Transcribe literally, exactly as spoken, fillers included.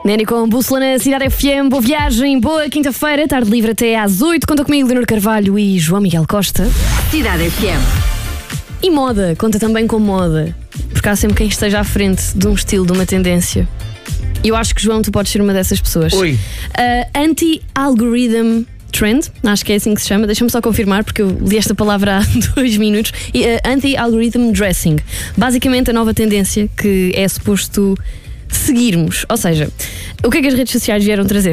Neni com Bússola na Cidade F M, boa viagem, boa quinta-feira, tarde livre até às oito. Conta comigo, Leonor Carvalho e João Miguel Costa. Cidade F M. E moda, conta também com moda, porque há sempre quem esteja à frente de um estilo, de uma tendência. E eu acho que, João, tu podes ser uma dessas pessoas. Oi. Uh, Anti-algorithm trend, acho que é assim que se chama, deixa-me só confirmar porque eu li esta palavra há dois minutos. E, uh, Anti-algorithm dressing, basicamente a nova tendência que é suposto seguirmos. Ou seja, o que é que as redes sociais vieram trazer?